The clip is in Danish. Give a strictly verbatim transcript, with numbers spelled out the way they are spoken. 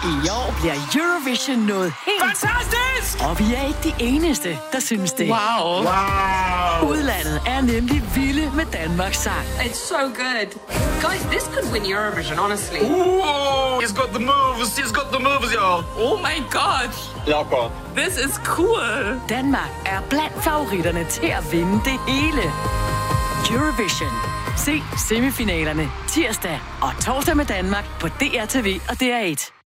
I år bliver Eurovision noget helt... Fantastisk! Og vi er ikke de eneste, der synes det. Wow. Wow. Udlandet er nemlig vilde med Danmarks sang. It's so good. Guys, this could win Eurovision, honestly. Ooh, he's got the moves. He's got the moves, y'all. Oh my god. Jakob. This is cool. Danmark er blandt favoritterne til at vinde det hele. Eurovision. Se semifinalerne tirsdag og torsdag med Danmark på D R T V og D R et.